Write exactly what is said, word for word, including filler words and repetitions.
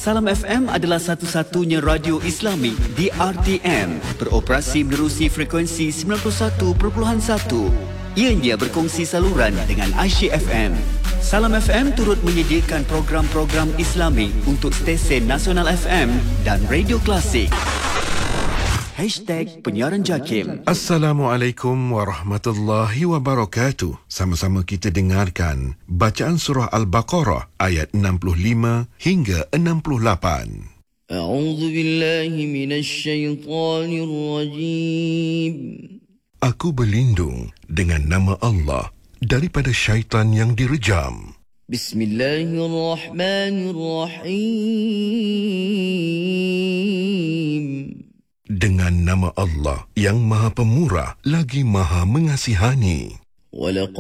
Salam F M adalah satu-satunya radio Islami di R T M, beroperasi menerusi frekuensi sembilan puluh satu perpuluhan satu. Ianya berkongsi saluran dengan Aisyah F M. Salam F M turut menyediakan program-program Islami untuk stesen Nasional F M dan Radio Klasik. Hashtag Penyiaran Jakim. Assalamualaikum warahmatullahi wabarakatuh. Sama-sama kita dengarkan bacaan surah Al-Baqarah ayat enam puluh lima hingga enam puluh lapan. A'udzu billahi minasy syaithanir rajim. Aku berlindung dengan nama Allah daripada syaitan yang direjam. Bismillahirrahmanirrahim. Dengan nama Allah yang Maha Pemurah lagi Maha Mengasihani. Walaqad